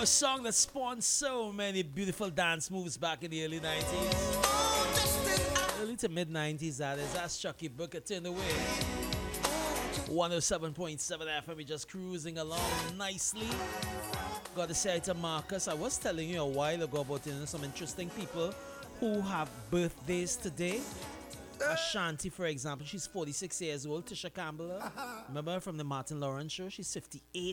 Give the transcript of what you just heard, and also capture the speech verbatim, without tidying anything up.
a song that spawned so many beautiful dance moves back in the early nineties. Early to mid nineties, that is. That's Chucky Booker, Turn Away. one oh seven point seven F M, we just cruising along nicely. Got to say to Marcus, I was telling you a while ago about, you know, some interesting people who have birthdays today. Ashanti, for example, she's forty-six years old. Tisha Campbell, remember her from the Martin Lawrence show? She's fifty-eight